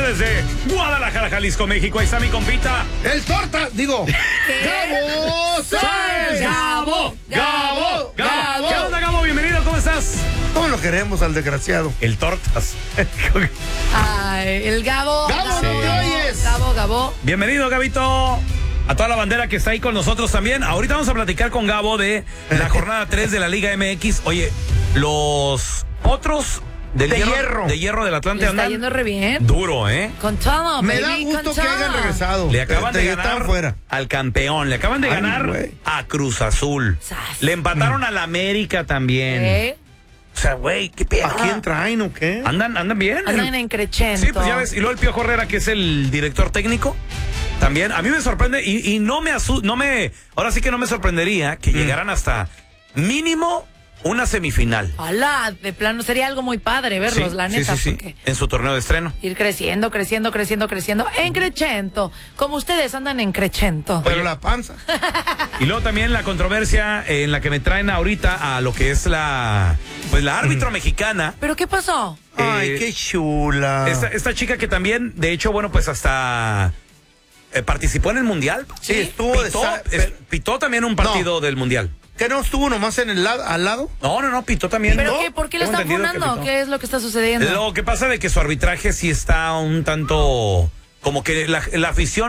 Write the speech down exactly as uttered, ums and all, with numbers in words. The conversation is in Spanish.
desde Guadalajara, Jalisco, México. Ahí está mi compita. El torta, digo. ¡Gabo Sáenz! ¡Gabo! ¡Gabo! ¡Gabo! ¿Qué onda, Gabo? Bienvenido, ¿cómo estás? ¿Cómo lo queremos al desgraciado? El tortas. Ay, el Gabo. Gabo, Gabo, no te oyes. Gabo, Gabo. Bienvenido, Gabito. A toda la bandera que está ahí con nosotros también. Ahorita vamos a platicar con Gabo de la jornada tres de la Liga M X. Oye, los otros del de hierro, hierro. de hierro del Atlante Le está andan yendo re bien. duro, ¿eh? Con todo, Me baby, da gusto con que todo. hayan regresado. Le acaban Te- de te estaban ganar fuera. al campeón. Le acaban de Ay, ganar güey. a Cruz Azul. Sas. Le empataron al América también. ¿Eh? O sea, güey, qué pedo. ¿A quién traen o qué? Andan, andan bien. Andan en crechento. Sí, pues ya ves. Y luego el Piojo Herrera, que es el director técnico, también. A mí me sorprende y, y no me asu no me, ahora sí que no me sorprendería que Mm. llegaran hasta mínimo una semifinal. Hola, de plano sería algo muy padre verlos, Sí, la sí, neta, sí, sí, porque en su torneo de estreno. ir creciendo, creciendo, creciendo, creciendo, en crechento, como ustedes andan en crechento. Pero la panza. Y luego también la controversia en la que me traen ahorita a lo que es la, pues la árbitro mexicana. ¿Pero qué pasó? Ay, Eh, qué chula. Esta, esta chica que también, de hecho, bueno, pues hasta eh, participó en el Mundial. Sí, estuvo de Pitó, sa- es- pitó también un partido No. del Mundial. ¿Que no estuvo nomás en el lado, al lado? No, no, no, pitó también. ¿Pero ¿no? qué? ¿Por qué lo Tengo están entendido que funando? pitó. ¿Qué es lo que está sucediendo? Lo que pasa de que su arbitraje sí está un tanto como que la, la afición